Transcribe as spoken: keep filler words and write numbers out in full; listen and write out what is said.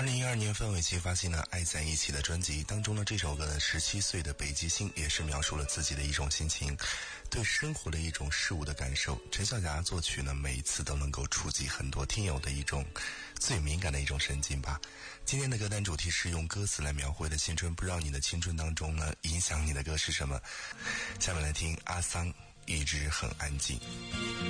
二零一二年范玮琪发行了《爱在一起》的专辑当中呢，这首歌呢，十七岁的北极星也是描述了自己的一种心情，对生活的一种事物的感受。陈小霞作曲呢，每一次都能够触及很多听友的一种最敏感的一种神经吧。今天的歌单主题是用歌词来描绘的青春，不知道你的青春当中呢，影响你的歌是什么？下面来听阿桑，一直很安静。